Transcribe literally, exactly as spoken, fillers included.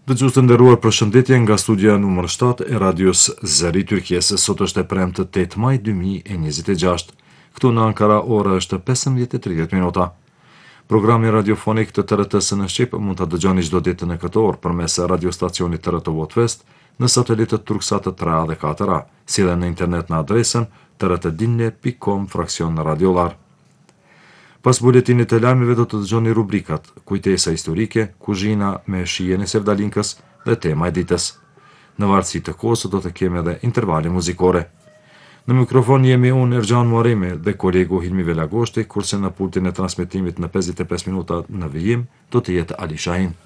Dëgjues të nderuar, përshëndetje nga studia numër shtatë e radios Zëri i Turqisë. Sot është e premte tetë maj dy mijë e njëzet e gjashtë. Këtu në Ankara ora është pesëmbëdhjetë e tridhjetë minuta. Programi radiofonik të T R T-së në Shqip mund ta dëgjoni çdo ditë në këtë orë përmes radiostacionit T R T World West në satelitët Turksat tre A dhe katër A, si dhe në internet në adresën t r t dinle pikë com fraksion radiolar. Pas buletinit të lajmeve do të dëgjoni rubrikat Kujtesa historike, Kuzhina me shijen e Sevdalinkës dhe tema e ditës. Në varësi të kohës do të kemi edhe intervale muzikore. Në mikrofon jemi unë Erxhan Muharremi dhe kolegu Hilmi Velagoshti, kurse në pultin e transmetimit në pesëdhjetë e pesë minuta në vijim do të jetë Ali Shahin.